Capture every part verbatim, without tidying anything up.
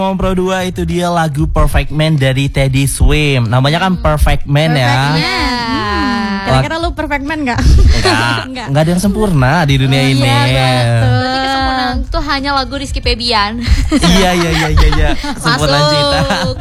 Nomor Pro dua itu dia lagu Perfect Man dari Teddy Swims. Namanya kan Perfect Man Perfect ya. Man. Hmm. Kira-kira lu perfect man gak? Enggak, enggak ada yang sempurna di dunia ini. Berarti kesempurnaan itu hanya lagu Rizky Febian. Iya iya iya iya iya. Sempurna Cita.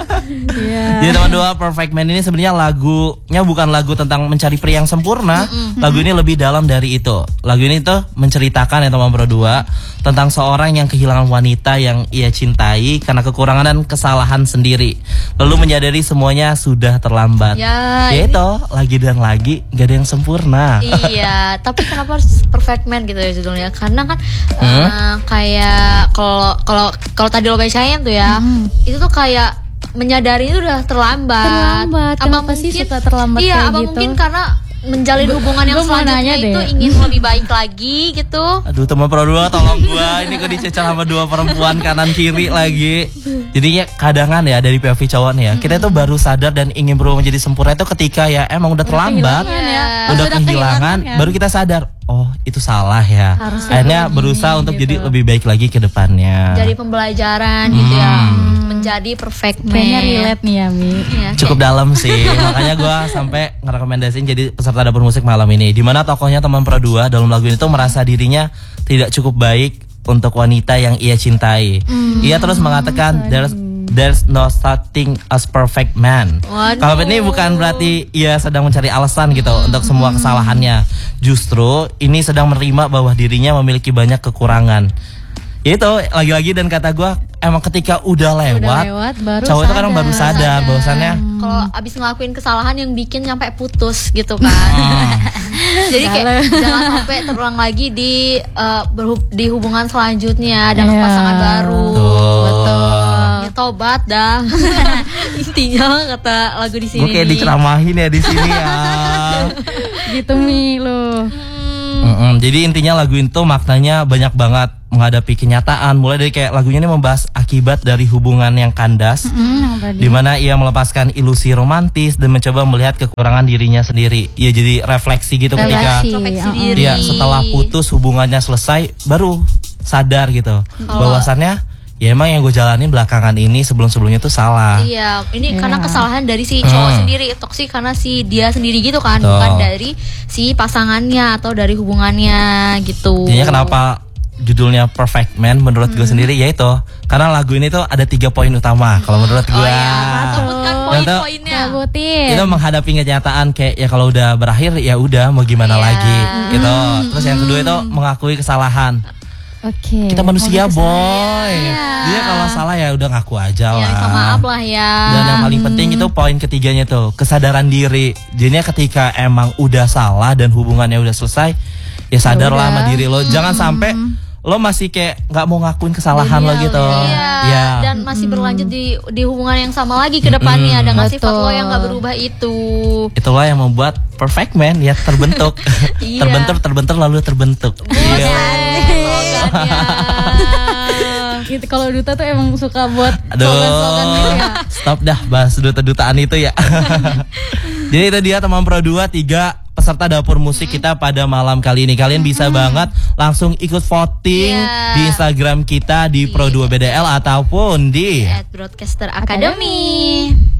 Iya. Jadi teman dua, Perfect Man ini sebenarnya lagunya bukan lagu tentang mencari pria yang sempurna. Mm-mm. Lagu ini lebih dalam dari itu. Lagu ini tuh menceritakan ya teman Pro dua tentang seorang yang kehilangan wanita yang ia cintai karena kekurangan dan kesalahan sendiri. Lalu menyadari semuanya sudah terlambat. Ya, ya itu lagi dan lagi gak ada yang sempurna. Iya, tapi kenapa harus Perfect Man gitu ya judulnya? Karena kan hmm? uh, kayak kalau kalau kalau tadi lo bacain tuh ya, hmm. itu tuh kayak menyadari itu udah terlambat. Terlambat. Apa Kenapa mungkin, sih suka terlambat iya, kayak apa gitu? mungkin karena menjalin hubungan yang selanjutnya itu deh. ingin lebih baik lagi gitu. Aduh teman Pro dua tolong gua, ini gue dicecer sama dua perempuan kanan kiri lagi. Jadinya kadangan ya dari P O V cowok nih ya, kita itu baru sadar dan ingin berubah menjadi sempurna itu ketika ya emang udah terlambat, ya. udah, oh, udah kehilangan, kehilangan kan? Baru kita sadar, oh itu salah ya. Harus akhirnya berusaha gini, untuk gitu. Jadi lebih baik lagi ke depannya. Jadi pembelajaran hmm. gitu ya, menjadi perfect man. Kayaknya relate nih ya Mi. Ya, cukup kayak. Dalam sih, makanya gue sampai ngerekomendasiin jadi peserta dapur musik malam ini. Dimana tokohnya teman Pro dua dalam lagu ini tuh merasa dirinya tidak cukup baik untuk wanita yang ia cintai. Hmm. Ia terus mengatakan there's there's no such thing as perfect man. Kalau ini bukan berarti ia sedang mencari alasan gitu hmm. untuk semua kesalahannya. Justru ini sedang menerima bahwa dirinya memiliki banyak kekurangan. Itu lagi-lagi dan kata gue emang ketika udah lewat, udah lewat baru cowok itu kan baru sadar, sadar. bahwasannya hmm. kalau abis ngelakuin kesalahan yang bikin sampai putus gitu kan. Hmm. Jadi kayak jangan sampai terulang lagi di uh, berhub, di hubungan selanjutnya dengan yeah. pasangan baru. Betul. Betul. Ya, tobat dah. Intinya kata lagu di sini. Gue kayak diceramahin ya di sini ya. Gitu Mi lo. Mm-mm, jadi intinya lagu itu maknanya banyak banget menghadapi kenyataan. Mulai dari kayak lagunya ini membahas akibat dari hubungan yang kandas, mm-hmm, dimana ia melepaskan ilusi romantis dan mencoba melihat kekurangan dirinya sendiri. Ia jadi refleksi gitu refleksi. ketika dia setelah putus hubungannya selesai baru sadar gitu oh. bahwasannya ya emang yang gue jalanin belakangan ini sebelum-sebelumnya tuh salah. Iya, ini yeah. karena kesalahan dari si cowok hmm. sendiri, toksik karena si dia sendiri gitu kan, Betul. bukan dari si pasangannya atau dari hubungannya gitu. Jadinya kenapa judulnya Perfect Man menurut hmm. gue sendiri yaitu karena lagu ini tuh ada tiga poin utama kalau menurut gue. Oh ya, sebutkan poin-poinnya. Itu menghadapi kenyataan kayak ya kalau udah berakhir ya udah mau gimana yeah. lagi gitu. Terus yang kedua itu mengakui kesalahan. Oke. Okay. Kita manusia boy. Iya. Dia kalau salah ya udah ngaku aja lah. Ya, minta maaf lah ya. Dan yang paling penting itu poin ketiganya tuh kesadaran diri. Jadinya ketika emang udah salah dan hubungannya udah selesai, ya sadarlah sama diri lo. Jangan hmm. sampai lo masih kayak nggak mau ngakuin kesalahan lo gitu. Iya. Ya. Dan masih berlanjut di di hubungan yang sama lagi ke depannya. Hmm. Dengan Betul. sifat lo yang nggak berubah itu. Itulah yang membuat Perfect Man ya terbentuk. Iya. terbentur terbentur lalu terbentuk. Iya. Gitu kalau duta tuh emang suka buat slogan-slogan gitu ya. Stop dah bahas duta-dutaan itu ya. Jadi itu dia teman Pro dua tiga peserta dapur musik kita pada malam kali ini. Kalian bisa hmm. banget langsung ikut voting yeah. di Instagram kita di Pro dua B D L ataupun di at Broadcaster Academy.